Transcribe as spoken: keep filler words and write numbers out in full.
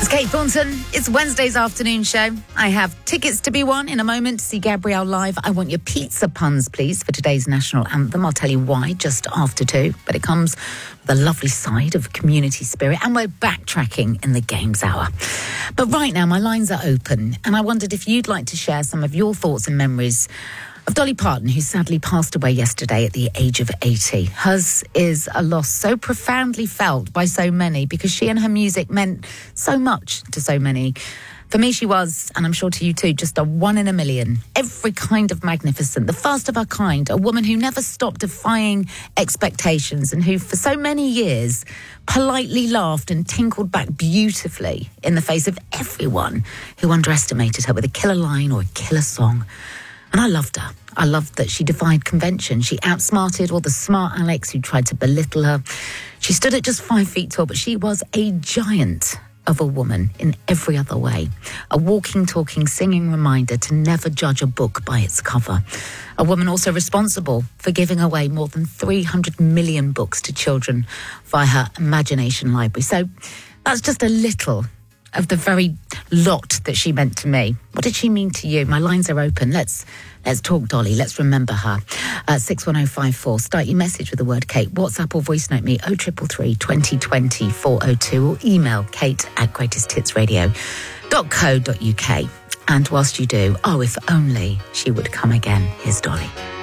It's Kate Thornton. It's Wednesday's afternoon show. I have tickets to be won in a moment to see Gabrielle live. I want your pizza puns, please, for today's national anthem. I'll tell you why just after two. But it comes with a lovely side of community spirit, and we're backtracking in the Games Hour. But right now, my lines are open, and I wondered if you'd like to share some of your thoughts and memories of Dolly Parton, who sadly passed away yesterday at the age of eighty. Hers is a loss so profoundly felt by so many because she and her music meant so much to so many. For me, she was, and I'm sure to you too, just a one in a million. Every kind of magnificent, the first of her kind, a woman who never stopped defying expectations and who, for so many years, politely laughed and tinkled back beautifully in the face of everyone who underestimated her with a killer line or a killer song. And I loved her. I loved that she defied convention. She outsmarted all the smart Alex who tried to belittle her. She stood at just five feet tall, but she was a giant of a woman in every other way. A walking, talking, singing reminder to never judge a book by its cover. A woman also responsible for giving away more than three hundred million books to children via her imagination library. So that's just a little of the very lot that she meant to me. What did she mean to you? My lines are open. Let's let's talk Dolly. Let's remember her. Uh, six one oh five four. Start your message with the word Kate. WhatsApp or voice note me oh triple three, twenty twenty, four oh two or email kate at greatest hits radio dot co dot uk. And whilst you do, oh, if only she would come again. Here's Dolly.